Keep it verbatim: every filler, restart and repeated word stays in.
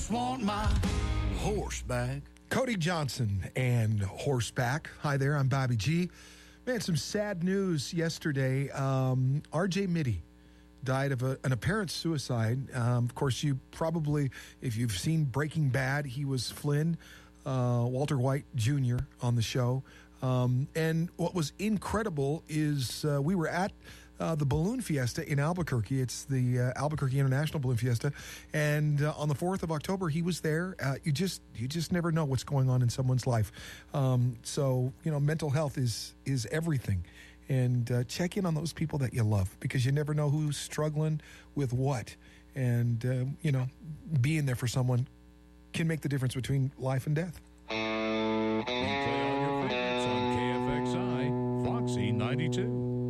just want my horse back. Cody Johnson and Horseback. Hi there, I'm Bobby G. Man, some sad news yesterday. Um, R J Mitte died of a, an apparent suicide. Um, of course, you probably, if you've seen Breaking Bad, he was Flynn, uh, Walter White Junior on the show. Um, and what was incredible is uh, we were at uh, the Balloon Fiesta in Albuquerque. It's the uh, Albuquerque International Balloon Fiesta. And uh, on the fourth of October, he was there. Uh, you just you just never know what's going on in someone's life. Um, so, you know, mental health is, is everything. And uh, check in on those people that you love, because you never know who's struggling with what. And, uh, you know, being there for someone can make the difference between life and death. You play all your favorites on K F X I, Foxy ninety-two.